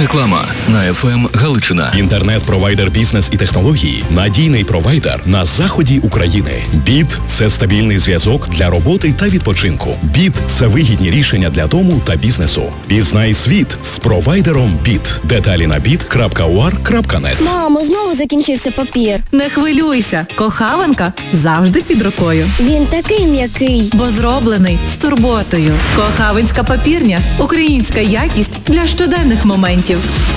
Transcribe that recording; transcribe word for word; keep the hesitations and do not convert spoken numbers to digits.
Реклама на еф ем Галичина. Інтернет-провайдер бізнес і технології. Надійний провайдер на заході України. Біт – це стабільний зв'язок для роботи та відпочинку. Біт – це вигідні рішення для дому та бізнесу. Пізнай світ з провайдером Біт. Деталі на біт крапка у ар крапка нет. Мамо, знову закінчився папір. Не хвилюйся, кохаванка завжди під рукою. Він такий м'який. Бо зроблений з турботою. Кохавинська папірня – українська якість для щоденних моментів.